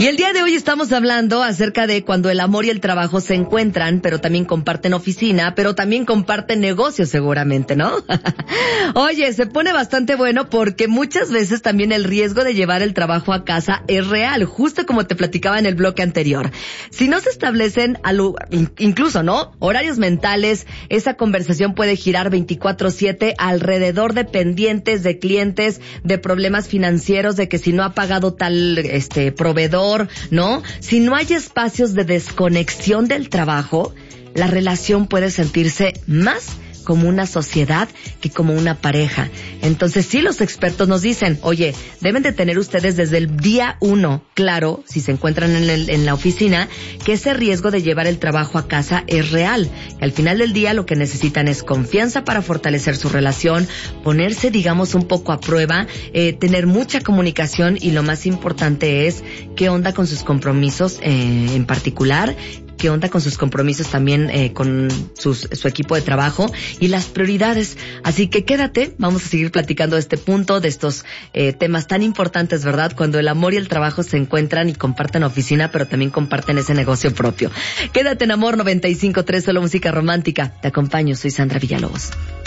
Y el día de hoy estamos hablando acerca de cuando el amor y el trabajo se encuentran, pero también comparten oficina, pero también comparten negocios seguramente, ¿no? Oye, se pone bastante bueno porque muchas veces también el riesgo de llevar el trabajo a casa es real, justo como te platicaba en el bloque anterior. Si no se establecen incluso, ¿no?, horarios mentales, esa conversación puede girar 24/7 alrededor de pendientes, de clientes, de problemas financieros, de que si no ha pagado tal proveedor, ¿no? Si no hay espacios de desconexión del trabajo, la relación puede sentirse más como una sociedad que como una pareja. Entonces, sí, los expertos nos dicen, oye, deben de tener ustedes desde el día 1, claro, si se encuentran en la oficina, que ese riesgo de llevar el trabajo a casa es real. Que al final del día lo que necesitan es confianza para fortalecer su relación, ponerse, digamos, un poco a prueba, tener mucha comunicación y lo más importante es qué onda con sus compromisos en particular, qué onda con sus compromisos también con su equipo de trabajo y las prioridades. Así que quédate, vamos a seguir platicando de este punto, de estos temas tan importantes, ¿verdad? Cuando el amor y el trabajo se encuentran y comparten oficina, pero también comparten ese negocio propio. Quédate en Amor 95.3, solo música romántica. Te acompaño, soy Sandra Villalobos.